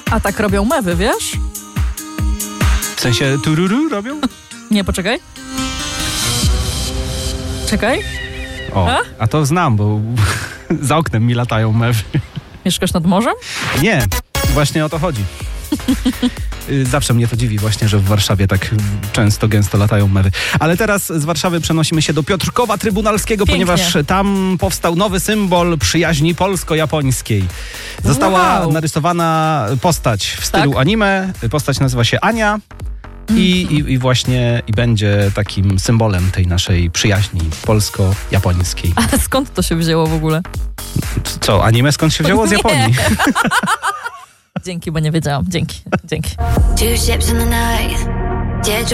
A tak robią mewy, wiesz? W sensie tururu robią? Nie, poczekaj. Czekaj. O, a to znam, bo za oknem mi latają mewy. Mieszkasz nad morzem? Nie, właśnie o to chodzi. Zawsze mnie to dziwi właśnie, że w Warszawie tak często, gęsto latają mewy. Ale teraz z Warszawy przenosimy się do Piotrkowa Trybunalskiego, Pięknie. ponieważ tam powstał nowy symbol przyjaźni polsko-japońskiej. Została narysowana postać w stylu anime. Postać nazywa się Ania. I właśnie będzie takim symbolem tej naszej przyjaźni polsko-japońskiej. A skąd to się wzięło w ogóle? Co, anime skąd się wzięło? Z Japonii. Dzięki, bo nie wiedziałam. Dzięki. Two ships in the night.